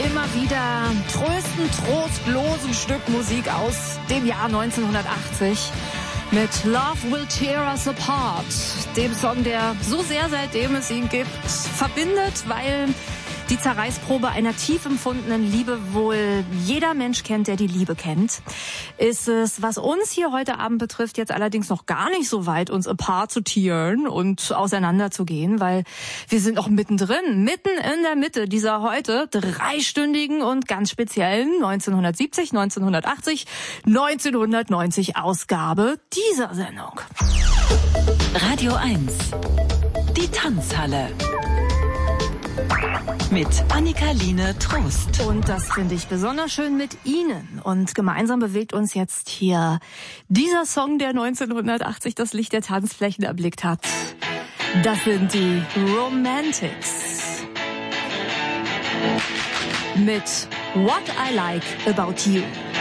immer wieder trostlosen Stück Musik aus dem Jahr 1980 mit Love Will Tear Us Apart, dem Song, der so sehr, seitdem es ihn gibt, verbindet, weil die Zerreißprobe einer tief empfundenen Liebe wohl jeder Mensch kennt, der die Liebe kennt. Ist es, was uns hier heute Abend betrifft, jetzt allerdings noch gar nicht so weit, uns apart zu tearen und auseinanderzugehen, weil wir sind noch mittendrin, mitten in der Mitte dieser heute dreistündigen und ganz speziellen 1970, 1980, 1990 Ausgabe dieser Sendung. Radio 1, die Tanzhalle. Mit Annika-Line Trost. Und das finde ich besonders schön mit Ihnen. Und gemeinsam bewegt uns jetzt hier dieser Song, der 1980 das Licht der Tanzflächen erblickt hat. Das sind die Romantics. Mit What I Like About You.